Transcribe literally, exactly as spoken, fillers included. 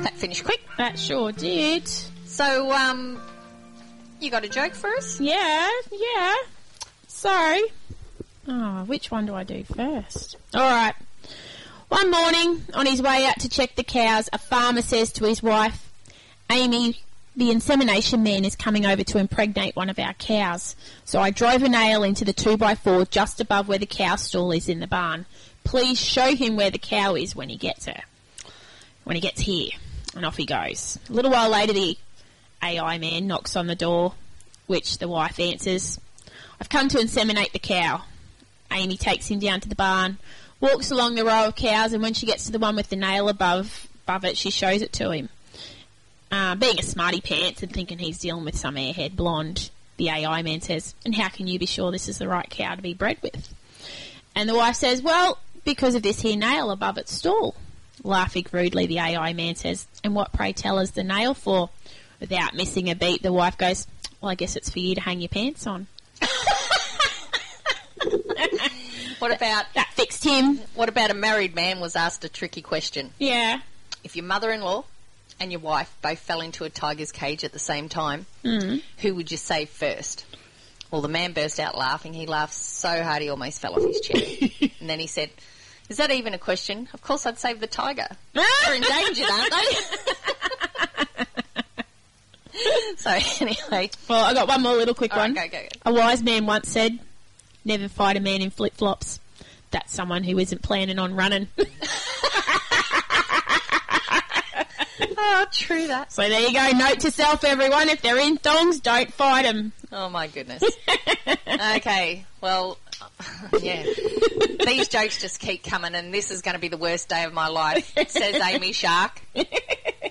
That finished quick. That sure did. So, um, you got a joke for us? Yeah, yeah. So, oh, which one do I do first? All right. One morning, on his way out to check the cows, a farmer says to his wife, Amy, the insemination man is coming over to impregnate one of our cows. So I drove a nail into the two by four just above where the cow stall is in the barn. Please show him where the cow is when he gets her. When he gets here. And off he goes. A little while later, the A I man knocks on the door, which the wife answers. I've come to inseminate the cow. Amy takes him down to the barn, walks along the row of cows, and when she gets to the one with the nail above above it, she shows it to him. Uh, being a smarty pants and thinking he's dealing with some airhead blonde, the A I man says, and how can you be sure this is the right cow to be bred with? And the wife says, well, because of this here nail above its stall. Laughing rudely, the A I man says, and what, pray tell, is the nail for? Without missing a beat, the wife goes, well, I guess it's for you to hang your pants on. What about... That fixed him. What about a married man was asked a tricky question? Yeah. If your mother-in-law and your wife both fell into a tiger's cage at the same time, mm. who would you save first? Well, the man burst out laughing. He laughed so hard he almost fell off his chair. And then he said, is that even a question? Of course I'd save the tiger. They're endangered, aren't they? So, anyway. Well, I got one more little quick All one. right, go, go, go. A wise man once said, never fight a man in flip-flops. That's someone who isn't planning on running. Oh, true that. So there you go. Note to self, everyone. If they're in thongs, don't fight them. Oh, my goodness. Okay, well, yeah. These jokes just keep coming, and this is going to be the worst day of my life, says Amy Shark.